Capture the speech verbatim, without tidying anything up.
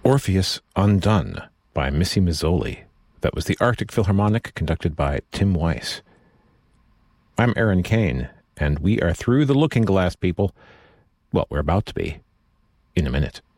Orpheus Undone by Missy Mazzoli. That was the Arctic Philharmonic, conducted by Tim Weiss. I'm Aaron Kane, and we are through the looking glass, people. Well, we're about to be in a minute.